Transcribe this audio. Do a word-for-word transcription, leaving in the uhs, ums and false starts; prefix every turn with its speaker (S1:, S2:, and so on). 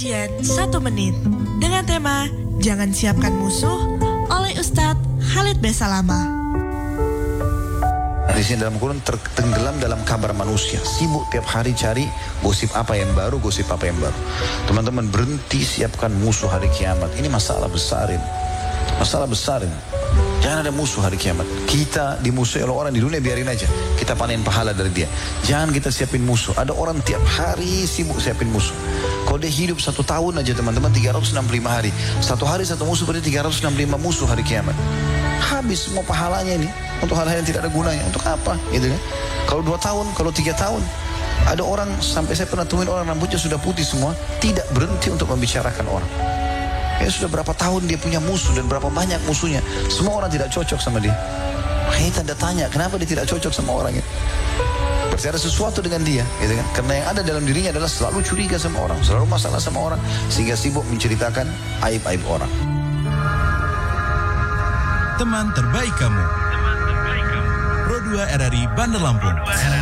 S1: Kajian satu menit dengan tema Jangan Siapkan Musuh oleh Ustadz Khalid Besalama.
S2: Di sini dalam kurun tertenggelam dalam kabar manusia, sibuk tiap hari cari gosip apa yang baru, gosip apa yang baru. Teman-teman, berhenti siapkan musuh hari kiamat. Ini masalah besarin, masalah besarin. Jangan ada musuh hari kiamat. Kita dimusuhi oleh orang di dunia, biarin aja. Kita panen pahala dari dia. Jangan kita siapin musuh. Ada orang tiap hari sibuk siapin musuh. Kalau dia hidup satu tahun aja teman-teman, tiga ratus enam puluh lima hari. Satu hari satu musuh, berarti tiga ratus enam puluh lima musuh hari kiamat. Habis semua pahalanya ini untuk hal-hal yang tidak ada gunanya. Untuk apa? Gitu kan? Kalau dua tahun, kalau tiga tahun. Ada orang, sampai saya pernah temuin orang rambutnya sudah putih semua, tidak berhenti untuk membicarakan orang. Ya sudah berapa tahun dia punya musuh dan berapa banyak musuhnya. Semua orang tidak cocok sama dia. Makanya tanda tanya, kenapa dia tidak cocok sama orangnya? Berarti ada sesuatu dengan dia, gitu kan? Karena yang ada dalam dirinya adalah selalu curiga sama orang, selalu masalah sama orang, sehingga sibuk menceritakan aib-aib orang.
S3: Teman terbaik kamu. Pro dua R R I Bandar Lampung.